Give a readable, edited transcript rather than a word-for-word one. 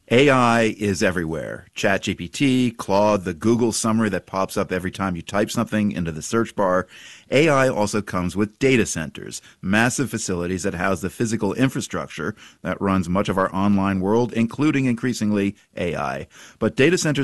AI is everywhere. ChatGPT, Claude, the Google summary that pops up every time you type something into the search bar. AI also comes with data centers, massive facilities that house the physical infrastructure that runs much of our online world, including increasingly AI. But data centers